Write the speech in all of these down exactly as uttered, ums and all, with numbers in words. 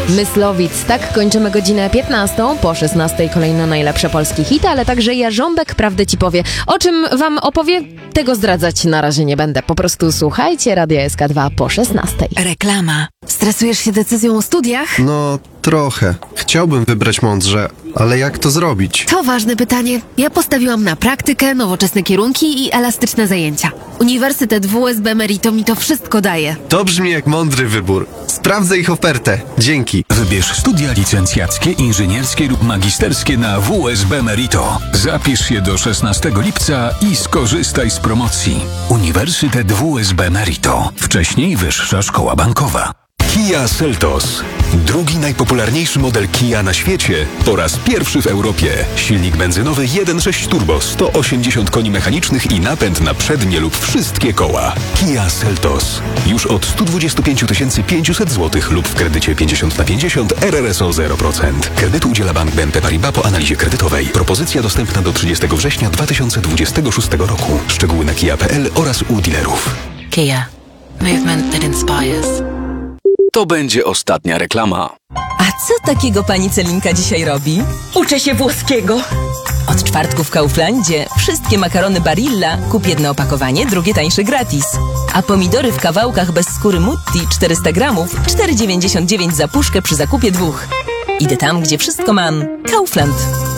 Myslowic. Tak kończymy godzinę piętnastą, po szesnastej kolejno najlepsze polskie hity, ale także Jarząbek prawdę ci powie. O czym wam opowie? Tego zdradzać na razie nie będę. Po prostu słuchajcie Radia S K dwa po szesnastej. Reklama. Stresujesz się decyzją o studiach? No, trochę. Chciałbym wybrać mądrze, ale jak to zrobić? To ważne pytanie. Ja postawiłam na praktykę, nowoczesne kierunki i elastyczne zajęcia. Uniwersytet W S B Merito mi to wszystko daje. To brzmi jak mądry wybór. Sprawdzę ich ofertę. Dzięki. Wybierz studia licencjackie, inżynierskie lub magisterskie na W S B Merito. Zapisz się do szesnastego lipca i skorzystaj z promocji. Uniwersytet W S B Merito. Wcześniej Wyższa Szkoła Bankowa. Kia Seltos. Drugi najpopularniejszy model Kia na świecie po raz pierwszy w Europie. Silnik benzynowy jeden przecinek sześć turbo, sto osiemdziesiąt koni mechanicznych i napęd na przednie lub wszystkie koła. Kia Seltos. Już od sto dwadzieścia pięć tysięcy pięćset złotych lub w kredycie pięćdziesiąt na pięćdziesiąt R R S O zero procent. Kredytu udziela Bank B N P Paribas po analizie kredytowej. Propozycja dostępna do trzydziestego września dwa tysiące dwudziestego szóstego roku. Szczegóły na kia kropka p l oraz u dealerów. Kia. Movement that inspires. To będzie ostatnia reklama. A co takiego pani Celinka dzisiaj robi? Uczę się włoskiego. Od czwartku w Kauflandzie wszystkie makarony Barilla kup jedno opakowanie, drugie tańsze gratis. A pomidory w kawałkach bez skóry Mutti czterysta gramów, cztery dziewięćdziesiąt dziewięć za puszkę przy zakupie dwóch. Idę tam, gdzie wszystko mam. Kaufland.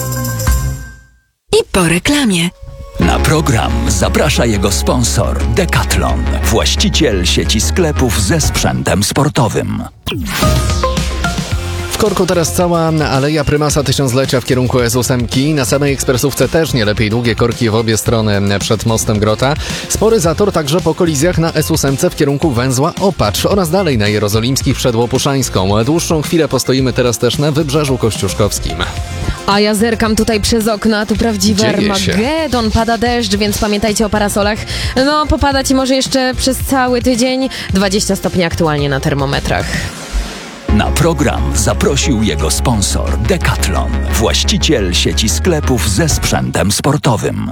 I po reklamie. Na program zaprasza jego sponsor Decathlon, właściciel sieci sklepów ze sprzętem sportowym. W korku teraz cała Aleja Prymasa Tysiąclecia w kierunku S osiem. Na samej ekspresówce też nie lepiej długie korki w obie strony przed mostem Grota. Spory zator także po kolizjach na S osiem w kierunku węzła Opacz oraz dalej na Jerozolimskich przed Łopuszańską. Dłuższą chwilę postoimy teraz też na Wybrzeżu Kościuszkowskim. A ja zerkam tutaj przez okno, a tu prawdziwy Dzieje Armagedon, pada deszcz, więc pamiętajcie o parasolach. No, popadać może jeszcze przez cały tydzień. dwadzieścia stopni aktualnie na termometrach. Na program zaprosił jego sponsor Decathlon, właściciel sieci sklepów ze sprzętem sportowym.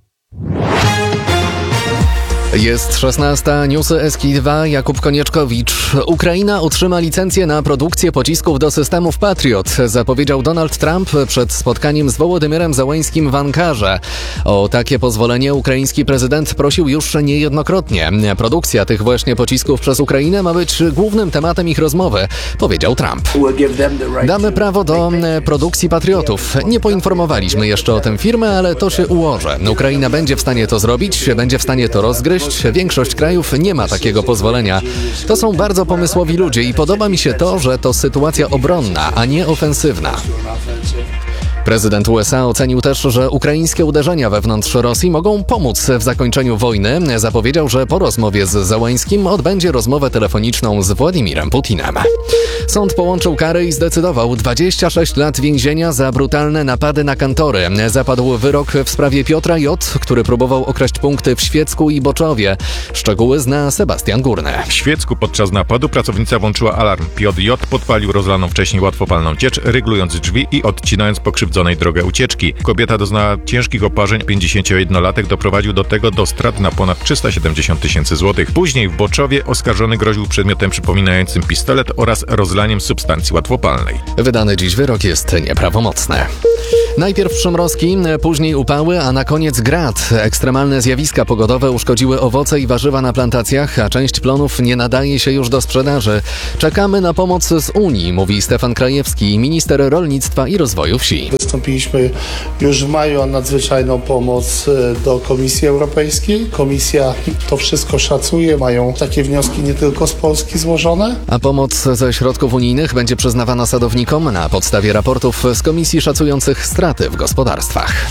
Jest szesnasta, newsy S K dwa, Jakub Konieczkowicz. Ukraina otrzyma licencję na produkcję pocisków do systemów Patriot, zapowiedział Donald Trump przed spotkaniem z Wołodymyrem Zełeńskim w Ankarze. O takie pozwolenie ukraiński prezydent prosił już niejednokrotnie. Produkcja tych właśnie pocisków przez Ukrainę ma być głównym tematem ich rozmowy, powiedział Trump. Damy prawo do produkcji Patriotów. Nie poinformowaliśmy jeszcze o tym firmę, ale to się ułoży. Ukraina będzie w stanie to zrobić, będzie w stanie to rozgryźć. Większość krajów nie ma takiego pozwolenia. To są bardzo pomysłowi ludzie i podoba mi się to, że to sytuacja obronna, a nie ofensywna. Prezydent U S A ocenił też, że ukraińskie uderzenia wewnątrz Rosji mogą pomóc w zakończeniu wojny. Zapowiedział, że po rozmowie z Zełeńskim odbędzie rozmowę telefoniczną z Władimirem Putinem. Sąd połączył kary i zdecydował dwadzieścia sześć lat więzienia za brutalne napady na kantory. Zapadł wyrok w sprawie Piotra J., który próbował okraść punkty w Świecku i Boczowie. Szczegóły zna Sebastian Górny. W Świecku podczas napadu pracownica włączyła alarm. Piotr J. podpalił rozlaną wcześniej łatwopalną ciecz, ryglując drzwi i odcinając pokrzywdzonej drogę ucieczki. Kobieta doznała ciężkich oparzeń. pięćdziesięciojednolatek doprowadził do tego do strat na ponad trzysta siedemdziesiąt tysięcy złotych. Później w Boczowie oskarżony groził przedmiotem przypominającym pistolet oraz rozlaniem substancji łatwopalnej. Wydany dziś wyrok jest nieprawomocny. Najpierw przymrozki, później upały, a na koniec grad. Ekstremalne zjawiska pogodowe uszkodziły owoce i warzywa na plantacjach, a część plonów nie nadaje się już do sprzedaży. Czekamy na pomoc z Unii, mówi Stefan Krajewski, minister rolnictwa i rozwoju wsi. Wystąpiliśmy już w maju o nadzwyczajną pomoc do Komisji Europejskiej. Komisja to wszystko szacuje, mają takie wnioski nie tylko z Polski złożone. A pomoc ze środków unijnych będzie przyznawana sadownikom na podstawie raportów z komisji szacujących straty w gospodarstwach.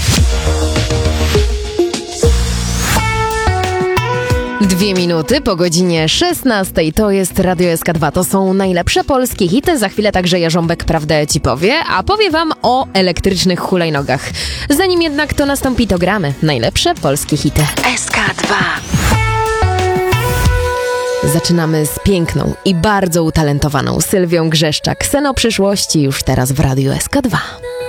Dwie minuty po godzinie szesnastej. To jest Radio S K dwa. To są najlepsze polskie hity. Za chwilę także Jarząbek prawdę ci powie, a powie wam o elektrycznych hulajnogach. Zanim jednak to nastąpi, to gramy najlepsze polskie hity. S K dwa. Zaczynamy z piękną i bardzo utalentowaną Sylwią Grzeszczak. Seno przyszłości już teraz w Radiu S K dwa.